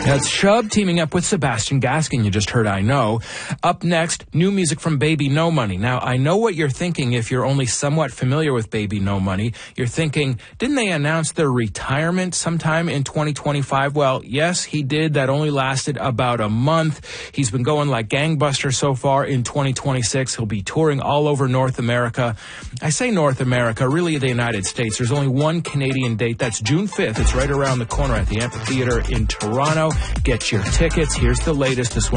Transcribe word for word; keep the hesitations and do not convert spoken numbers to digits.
That's Shub teaming up with Sebastian Gaskin. You just heard I Know. Up next, new music from Baby No Money. Now, I know what you're thinking if you're only somewhat familiar with Baby No Money. You're thinking, didn't they announce their retirement sometime in twenty twenty-five? Well, yes, he did. That only lasted about a month. He's been going like gangbusters so far in twenty twenty-six. He'll be touring all over North America. I say North America, really the United States. There's only one Canadian date. That's June fifth. It's right around the corner at the Amphitheater in Toronto. Get your tickets. Here's the latest. This one